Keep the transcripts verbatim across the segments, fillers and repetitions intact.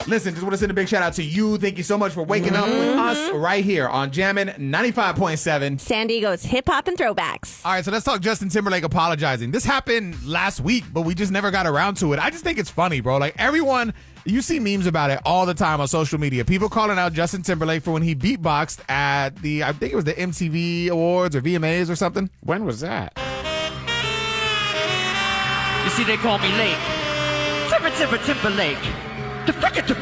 Listen, just want to send a big shout out to you. Thank you so much for waking up with us right here on Jammin' ninety-five point seven. San Diego's hip hop and throwbacks. All right, so let's talk Justin Timberlake apologizing. This happened last week, but we just never got around to it. I just think it's funny, bro. Like, everyone, you see memes about it all the time on social media. People calling out Justin Timberlake for when he beatboxed at the, I think it was the M T V Awards or V M As or something. When was that? You see, they call me late. Timber, Timber, Timberlake. The frickin' the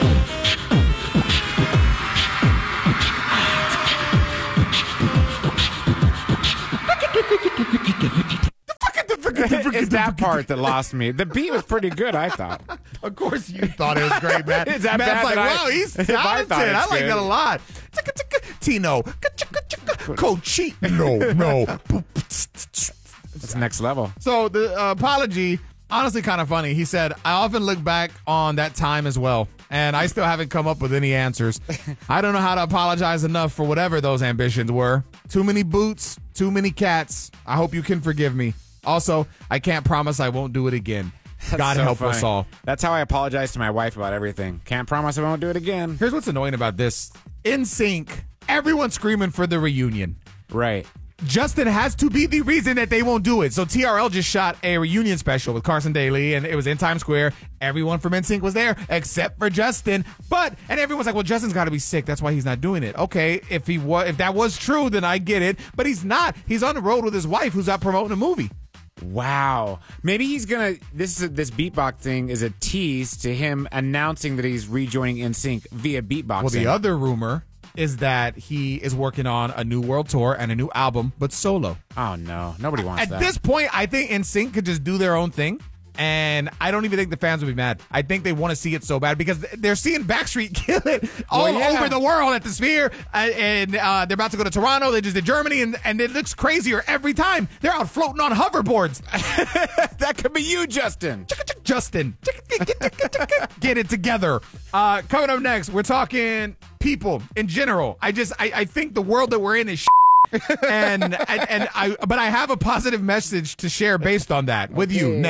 It's that part that lost me. The beat was pretty good, I thought. Of course you thought it was great, man. It's that Matt's bad like, that I- wow, he's if I talented. thought I, it's like good. that a lot. Tino. Coach. No, no. It's next level. So the uh, apology, honestly kind of funny. He said, I often look back on that time as well, and I still haven't come up with any answers. I don't know how to apologize enough for whatever those ambitions were. Too many boots, too many cats. I hope you can forgive me. Also, I can't promise I won't do it again. That's God so help funny. us all. That's how I apologize to my wife about everything. Can't promise I won't do it again. Here's what's annoying about this. In sync, everyone's screaming for the reunion. Right. Justin has to be the reason that they won't do it. So T R L just shot a reunion special with Carson Daly, and it was in Times Square. Everyone from N Sync was there except for Justin. But and everyone's like, "Well, Justin's got to be sick. That's why he's not doing it." Okay, if he was, if that was true, then I get it. But he's not. He's on the road with his wife, who's out promoting a movie. Wow. Maybe he's gonna. This is this beatbox thing is a tease to him announcing that he's rejoining N Sync via beatboxing. Well, the other rumor is that he is working on a new world tour and a new album, but solo. Oh no, nobody wants At that. this point, I think N Sync could just do their own thing. And I don't even think the fans would be mad. I think they want to see it so bad because they're seeing Backstreet kill it all Well, yeah. over the world at the Sphere. Uh, and uh, they're about to go to Toronto. They just did Germany, and, and it looks crazier every time. They're out floating on hoverboards. That could be you, Justin. Justin, get it together. Uh, coming up next, we're talking people in general. I just, I, I think the world that we're in is and, and, and I, but I have a positive message to share based on that with you.